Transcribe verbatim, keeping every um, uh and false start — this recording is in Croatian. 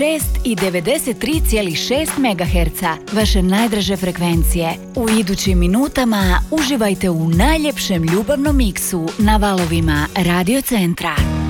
šest i devedeset tri zarez šest megaherca, vaše najdraže frekvencije. U idućim minutama uživajte u najljepšem ljubavnom miksu na valovima Radio Centra.